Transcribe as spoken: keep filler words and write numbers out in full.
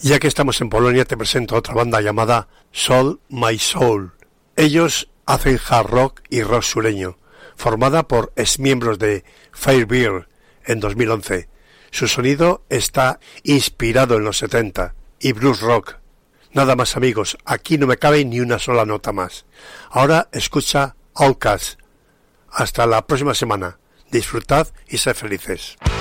Ya que estamos en Polonia, te presento otra banda llamada Soul My Soul. Ellos hacen hard rock y rock sureño, formada por exmiembros de Firebeard en dos mil once. Su sonido está inspirado en los setenta y blues rock. Nada más, amigos, aquí no me cabe ni una sola nota más. Ahora escucha Outcast. Hasta la próxima semana. Disfrutad y sed felices.